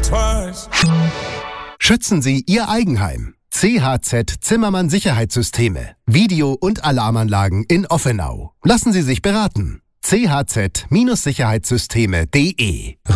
twice. Schützen Sie Ihr Eigenheim. CHZ Zimmermann Sicherheitssysteme. Video- und Alarmanlagen in Offenau. Lassen Sie sich beraten. chz-sicherheitssysteme.de